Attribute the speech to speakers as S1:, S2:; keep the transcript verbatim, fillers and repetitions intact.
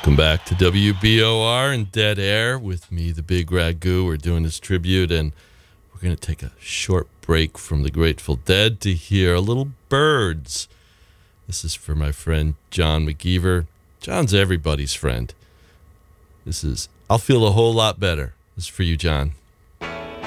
S1: Welcome back to W B O R and Dead Air with me, the Big Ragu. We're doing this tribute, and we're going to take a short break from the Grateful Dead to hear a little Byrds. This is for my friend John McGeever. John's everybody's friend. This is I'll Feel a Whole Lot Better. This is for you, John.